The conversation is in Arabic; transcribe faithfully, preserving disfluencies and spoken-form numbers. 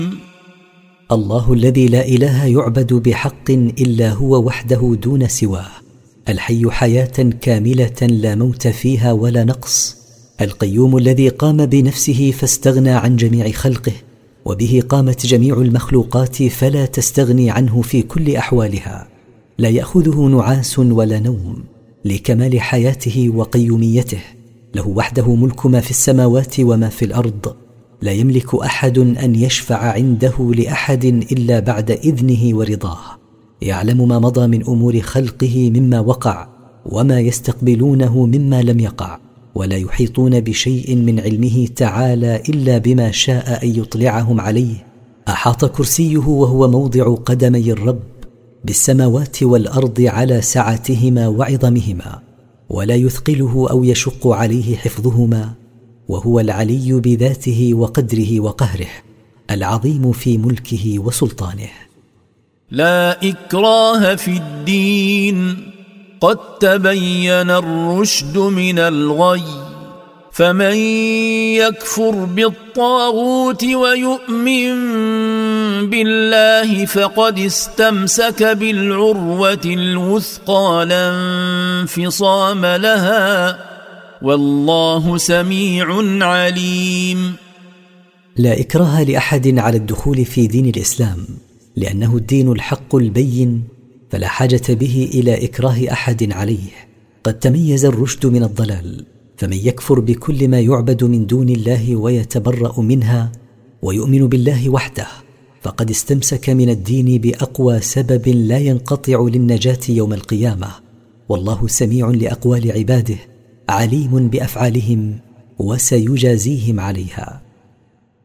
الله الذي لا إله يعبد بحق إلا هو وحده دون سواه، الحي حياة كاملة لا موت فيها ولا نقص، القيوم الذي قام بنفسه فاستغنى عن جميع خلقه، وبه قامت جميع المخلوقات فلا تستغني عنه في كل أحوالها، لا يأخذه نعاس ولا نوم، لكمال حياته وقيوميته، له وحده ملك ما في السماوات وما في الأرض، لا يملك أحد أن يشفع عنده لأحد إلا بعد إذنه ورضاه، يعلم ما مضى من أمور خلقه مما وقع وما يستقبلونه مما لم يقع، ولا يحيطون بشيء من علمه تعالى إلا بما شاء أن يطلعهم عليه. أحاط كرسيه وهو موضع قدمي الرب بالسماوات والأرض على سعتهما وعظمهما، ولا يثقله أو يشق عليه حفظهما، وهو العلي بذاته وقدره وقهره، العظيم في ملكه وسلطانه. لا إكراه في الدين، قد تبين الرشد من الغي، فمن يكفر بالطاغوت ويؤمن بالله فقد استمسك بالعروة الوثقى لا انفصام لها، والله سميع عليم. لا إكراه لأحد على الدخول في دين الإسلام، لأنه الدين الحق البين، فلا حاجة به إلى إكراه أحد عليه. قد تميز الرشد من الضلال، فمن يكفر بكل ما يعبد من دون الله ويتبرأ منها ويؤمن بالله وحده فقد استمسك من الدين بأقوى سبب لا ينقطع للنجاة يوم القيامة، والله سميع لأقوال عباده عليم بأفعالهم وسيجازيهم عليها.